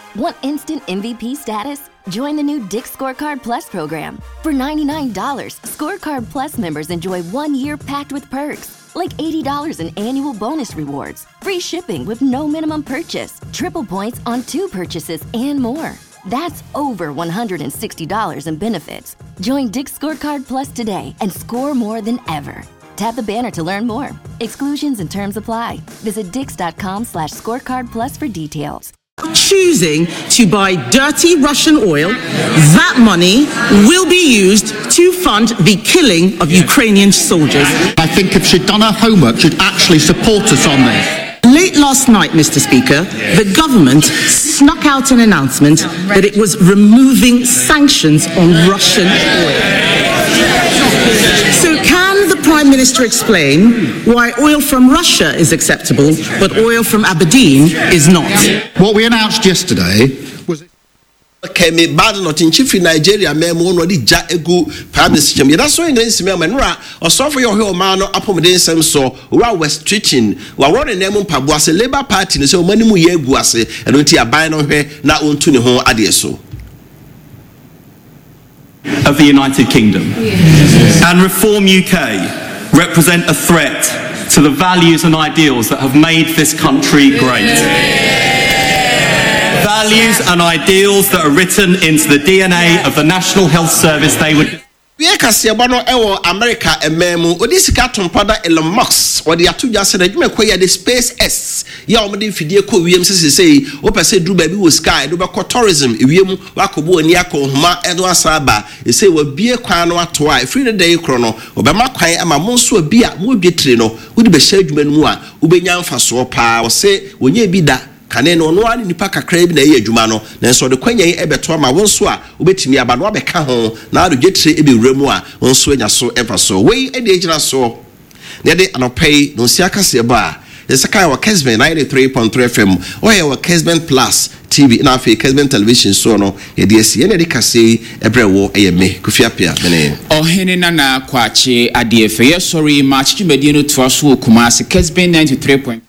Want instant MVP status? Join the new Dick's Scorecard Plus program. For $99, Scorecard Plus members enjoy 1 year packed with perks, like $80 in annual bonus rewards, free shipping with no minimum purchase, triple points on 2 purchases, and more. That's over $160 in benefits. Join Dick's Scorecard Plus today and score more than ever. Tap the banner to learn more. Exclusions and terms apply. Visit dix.com/scorecard plus for details. Choosing to buy dirty Russian oil, that money will be used to fund the killing of Ukrainian soldiers. I think if she'd done her homework, she'd actually support us on this. Late last night, Mr. Speaker, the government snuck out an announcement that it was removing sanctions on Russian oil. So can the Prime Minister explain why oil from Russia is acceptable, but oil from Aberdeen is not? What we announced yesterday was... Okay, me bad not in chief in Nigeria, me no di ja egu prime minister. That's why English me manura or so for your whole man upon so we were stretching. We are running them mpaboa se Labour Party so many mu ye egu ase and unti aban no hwe na ontu ne ho ade so. Of the United Kingdom and Reform UK represent a threat to the values and ideals that have made this country great. Values and ideals that are written into the DNA of the National Health Service. They would. We Kasiabano ewo America ememu odisika tompada Elon Musk or the atuja said that you may acquire the SpaceX ya omudi fidie ko wiem say o pese dru baby wo sky do be tourism wiem wakobo ani akohoma edo asaba e say wa bie kwan no ato a free the day kro no obema kwan ama mo nso bia mo dwetire no wodi be hya adwuma no mu a ubenya mfaso pa o say wonya bi da kane no no ani nipa kakra bi na ye adwuma no na so de kwanya yi ebeto ama wonso a obetimi aba no abeka ho na adogyetre ebe wuramu a wonso anya so ever so we e de gyina so na de anopei no siaka se ba yesaka wa Kesben 93.3 FM oye wa Kesben Plus TV na afi Kesben Television so no ye de esi ene de kase ebrewo eyeme kufiapia mene ohene na kwache adefe ye sorry ma chichimedie no to so Kumasi Kesben 93.